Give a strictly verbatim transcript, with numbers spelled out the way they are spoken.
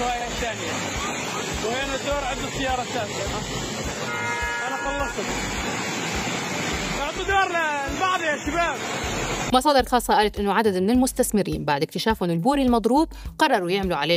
وهي الثانية، وهنا الدور عند السيارة الثالثة. أنا خلصت. أعطوا دور للبعض يا شباب. مصادر خاصة قالت إنه عدد من المستثمرين بعد اكتشافهم البوري المضروب قرروا يعملوا عليه